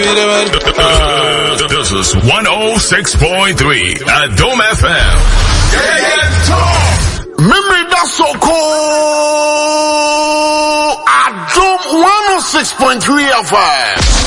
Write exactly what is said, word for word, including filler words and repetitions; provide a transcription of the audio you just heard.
Uh, this is one oh six point three at Dome F M. Yeah, yeah, talk. Memory that's so cool. At Dome one oh six point three F M.